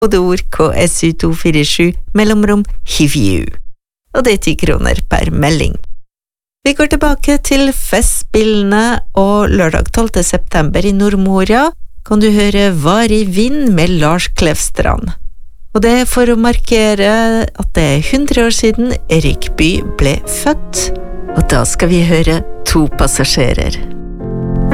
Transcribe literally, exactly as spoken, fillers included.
Kodord K S U to fire sju, mellomrom H I V U. Og det er ti kroner per melding. Vi går tilbake til festspillene, og lørdag tolvte september i Nordmoria kan du høre Varig vind med Lars Klevstrand. Og det er for å markere at det er hundre år siden Erik Bye ble født, og da skal vi høre To passasjerer.